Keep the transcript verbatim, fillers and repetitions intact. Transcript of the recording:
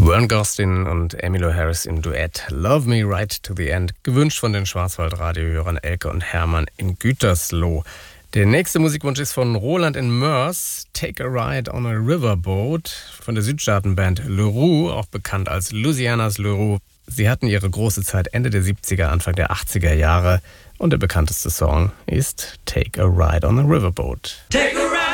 Vern Gosdin und Emmylou Harris im Duett Love Me Right to the End, gewünscht von den Schwarzwald-Radiohörern Elke und Hermann in Gütersloh. Der nächste Musikwunsch ist von Roland in Moers, Take a Ride on a Riverboat, von der Südstaatenband Le Roux, auch bekannt als Louisianas Le Roux. Sie hatten ihre große Zeit Ende der siebziger, Anfang der achtziger Jahre und der bekannteste Song ist Take a Ride on a Riverboat. Take a